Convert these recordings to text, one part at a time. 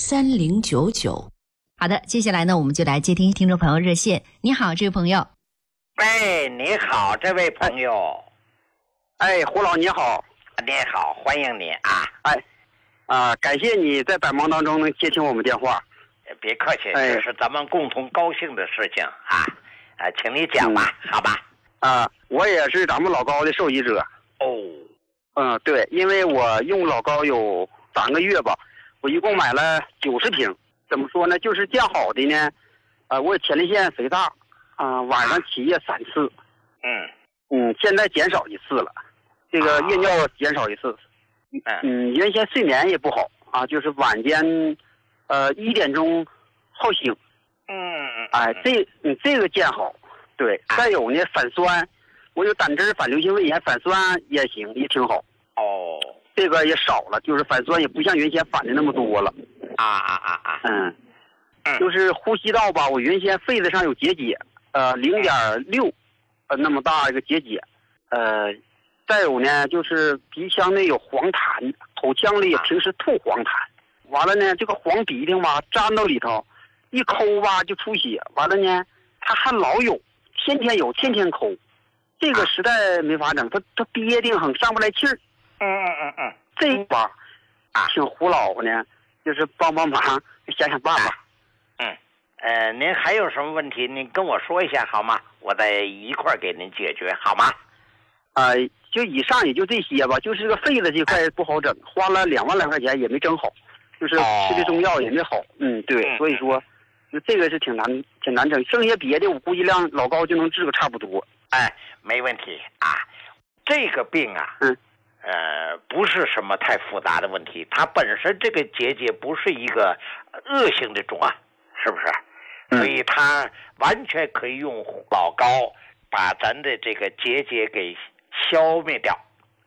3099。 好的，接下来呢，我们就来接听听众朋友热线。你好，这位朋友。 喂，你好，这位朋友。 胡老你好。 你好，欢迎你啊。 感谢你在百忙当中能接听我们电话。 别客气，这是咱们共同高兴的事情啊。请你讲吧，好吧。 我也是咱们老高的受益者。对，因为我用老高有3个月吧，我一共买了90瓶。怎么说呢？就是见好的呢，我前列腺肥大，晚上起夜3次。现在减少1次了，这个夜尿减少1次。原先睡眠也不好啊，就是晚间1点钟好醒。这个见好。对，再有呢反酸，我有胆汁反流行胃炎，反酸也行，也挺好。这个也少了，就是反酸也不像原先反的那么多了。就是呼吸道吧，我原先肺子上有结节，0.6，那么大一个结节。再有呢，就是鼻腔内有黄痰，口腔里也平时吐黄痰。完了呢，这个黄鼻涕嘛，粘到里头，一抠吧就出血。完了呢，它还老有，天天有，天天抠，这个实在没法整，它憋得很，上不来气儿。这吧，请胡老呢，就是帮忙，想想办法。 您还有什么问题，您跟我说一下好吗？我再一块儿给您解决好吗？ 就以上也就这些吧，就是这个肺子这块不好整，花了2万来块钱也没整好，就是吃的中药也没好。对，所以说，就这个是挺难整，剩下别的我估计量老高就能治个差不多。 没问题啊。这个病啊，不是什么太复杂的问题，它本身这个结节不是一个恶性的肿啊，是不是？所以它完全可以用老高把咱的这个结节给消灭掉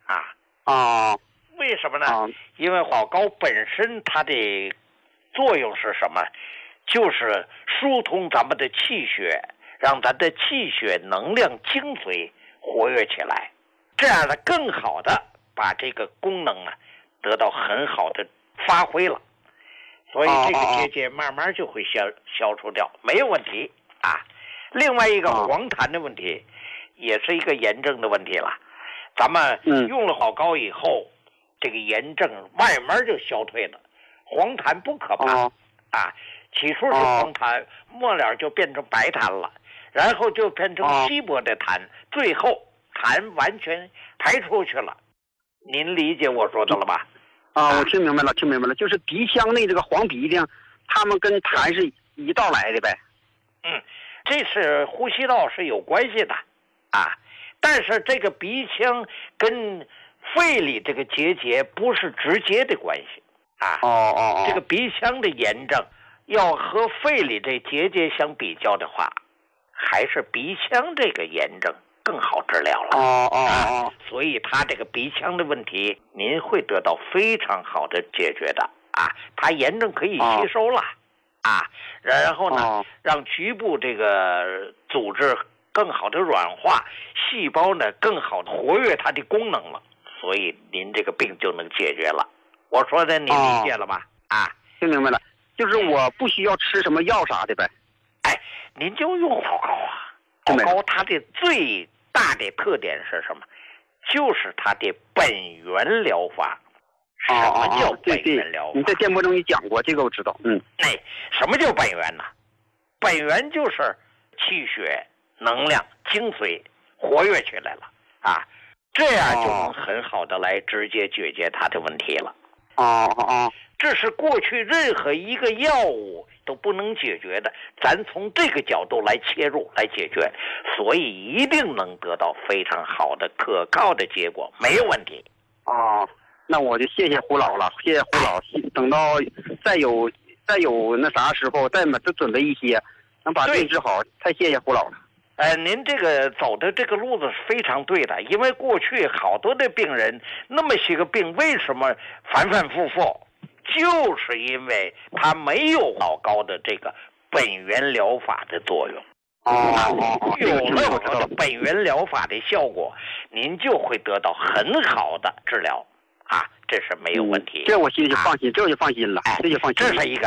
为什么呢？因为老高本身它的作用是什么？就是疏通咱们的气血，让咱的气血能量精髓活跃起来，这样呢更好的把这个功能得到很好的发挥了，所以这个结节慢慢就会消除掉，没有问题啊。另外一个黄痰的问题，也是一个炎症的问题了。咱们用了老高以后，这个炎症慢慢就消退了。黄痰不可怕起初是黄痰，末了就变成白痰了，然后就变成稀薄的痰，最后痰完全排出去了。您理解我说的了吧？ 我听明白了，就是鼻腔内这个黄鼻涕，他们跟痰是一道来的呗。 这是呼吸道是有关系的但是这个鼻腔跟肺里这个结节不是直接的关系这个鼻腔的炎症要和肺里这结节相比较的话，还是鼻腔这个炎症更好治疗了所以他这个鼻腔的问题您会得到非常好的解决的他炎症可以吸收了然后呢让局部这个组织更好的软化，细胞呢更好的活跃它的功能了，所以您这个病就能解决了。我说的你理解了吧？ 听明白了，就是我不需要吃什么药啥的呗。 您就用老高老高它的最大的特点是什么？就是它的本源疗法。什么叫本源疗法？ 你在节目中你讲过这个，我知道。 什么叫本源呢？本源就是气血能量精髓活跃起来了这样就能很好的来直接解决它的问题了。这是过去任何一个药物都不能解决的，咱从这个角度来切入来解决，所以一定能得到非常好的可靠的结果，没有问题。 那我就谢谢胡老了，谢谢胡老。等到再有那啥时候，再准备一些，能把病治好。太谢谢胡老了。 您这个走的这个路子是非常对的，因为过去好多的病人，那么些个病为什么反反复复，就是因为他没有老高的这个本源疗法的作用。有了这个本源疗法的效果，您就会得到很好的治疗这是没有问题。 这我心里就放心，这就放心了。这就放心。 这是一个